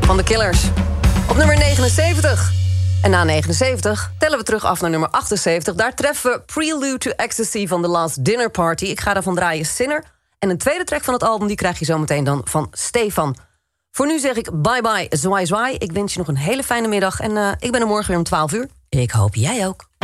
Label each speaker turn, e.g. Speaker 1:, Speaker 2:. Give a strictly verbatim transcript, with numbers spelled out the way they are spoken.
Speaker 1: van The Killers. Op nummer negenenzeventig. En na negenenzeventig tellen we terug af naar nummer achtenzeventig. Daar treffen we Prelude to Ecstasy van The Last Dinner Party. Ik ga daarvan draaien Sinner. En een tweede track van het album, die krijg je zometeen dan van Stefan. Voor nu zeg ik bye bye, zwaai zwaai. Ik wens je nog een hele fijne middag. En uh, ik ben er morgen weer om twaalf uur. Ik hoop jij ook.